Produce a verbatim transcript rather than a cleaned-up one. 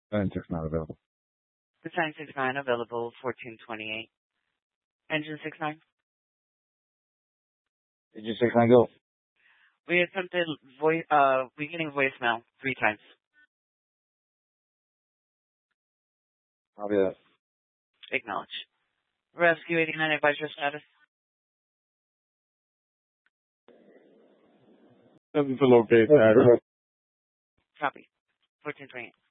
nine six nine available. The nine six nine available, fourteen twenty-eight. Engine six nine. Engine six nine go. We attempted voice, uh, we getting voicemail three times. Copy that. Acknowledge. Rescue eighty-nine, advise your status. Nothing to locate that. Copy. fourteen twenty-eight.